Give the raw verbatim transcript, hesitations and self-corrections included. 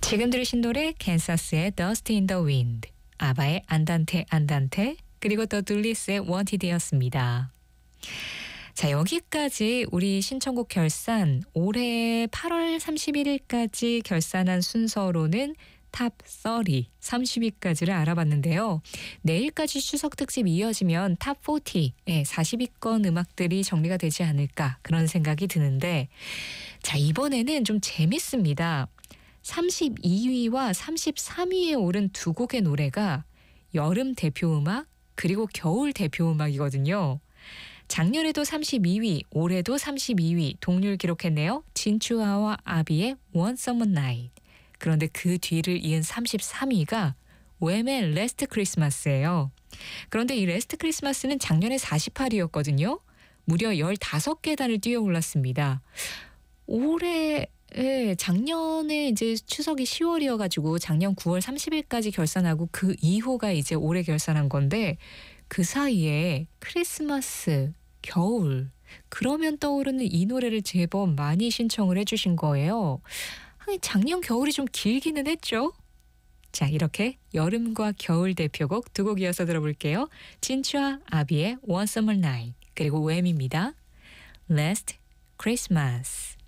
지금 들으신 노래 캔사스의 Dust in the Wind, 아바의 안단테 안단테, 그리고 더 둘리스의 Wanted였습니다. 자, 여기까지 우리 신청곡 결산 올해 팔월 삼십일일까지 결산한 순서로는 탑 삼십, 삼십 위까지를 알아봤는데요. 내일까지 추석 특집 이어지면 탑 사십, 예, 사십 위권 음악들이 정리가 되지 않을까 그런 생각이 드는데, 자, 이번에는 좀 재밌습니다. 삼십이 위와 삼십삼 위에 오른 두 곡의 노래가 여름 대표 음악 그리고 겨울 대표 음악이거든요. 작년에도 삼십이 위, 올해도 삼십이 위 동률 기록했네요. 진추아와 아비의 One Summer Night. 그런데 그 뒤를 이은 삼십삼 위가 웸의 Last Christmas예요. 그런데 이 Last Christmas는 작년에 사십팔 위였거든요. 무려 십오 계단을 뛰어 올랐습니다. 올해 예, 작년에 이제 추석이 시월이어가지고 작년 구월 삼십일까지 결산하고 그 이후가 이제 올해 결산한 건데, 그 사이에 크리스마스, 겨울, 그러면 떠오르는 이 노래를 제법 많이 신청을 해주신 거예요. 작년 겨울이 좀 길기는 했죠. 자, 이렇게 여름과 겨울 대표곡 두 곡 이어서 들어볼게요. 진추아 아비의 One Summer Night, 그리고 웸입니다. Last Christmas.